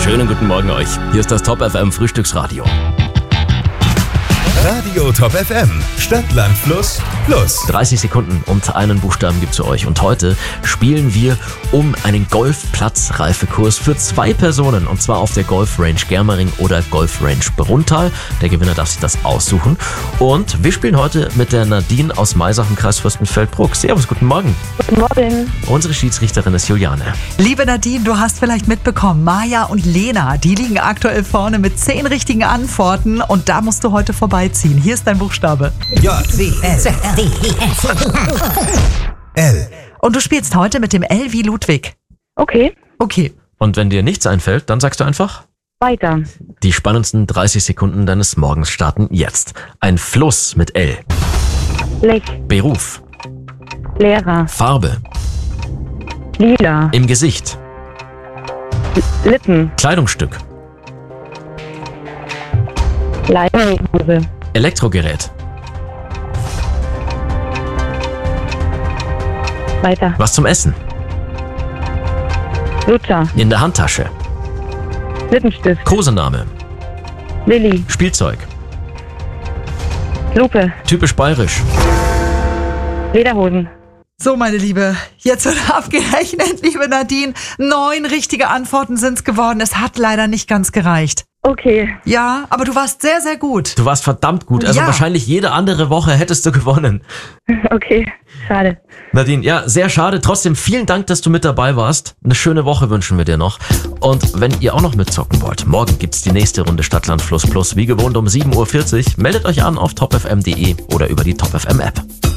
Schönen guten Morgen euch. Hier ist das Top FM Frühstücksradio. Radio Top FM. Stadt, Land, Fluss, Plus. 30 Sekunden und einen Buchstaben gibt's für euch. Und heute spielen wir um einen Golfplatzreifekurs für 2 Personen. Und zwar auf der Golf Range Germering oder Golf Range Bruntal. Der Gewinner darf sich das aussuchen. Und wir spielen heute mit der Nadine aus Maisach im Kreis Fürstenfeldbruck. Servus, guten Morgen. Guten Morgen. Unsere Schiedsrichterin ist Juliane. Liebe Nadine, du hast vielleicht mitbekommen, Maja und Lena, die liegen aktuell vorne mit 10 richtigen Antworten und da musst du heute vorbeiziehen. Hier ist dein Buchstabe. J, L. Und du spielst heute mit dem L wie Ludwig. Okay, Okay. Und wenn dir nichts einfällt, dann sagst du einfach... weiter. Die spannendsten 30 Sekunden deines Morgens starten jetzt. Ein Fluss mit L. Lech, Beruf. Lehrer, Farbe. Lila, Im Gesicht. Lippen, Kleidungsstück. Leinenhose, Elektrogerät. weiter. Was zum Essen. Luther, In der Handtasche. Lippenstift, Kosename. Lilly, Spielzeug. Lupe, Typisch bayerisch. Lederhosen. So, meine Liebe, jetzt wird abgerechnet, liebe Nadine. 9 richtige Antworten sind's geworden. Es hat leider nicht ganz gereicht. Okay, Ja, aber du warst sehr, sehr gut. Du warst verdammt gut. Also Ja. wahrscheinlich jede andere Woche hättest du gewonnen. okay, schade. Nadine, ja, sehr schade. Trotzdem vielen Dank, dass du mit dabei warst. Eine schöne Woche wünschen wir dir noch. Und wenn ihr auch noch mitzocken wollt, morgen gibt's die nächste Runde Stadt, Land, Fluss, Plus. Wie gewohnt um 7.40 Uhr. Meldet euch an auf topfm.de oder über die Top FM App.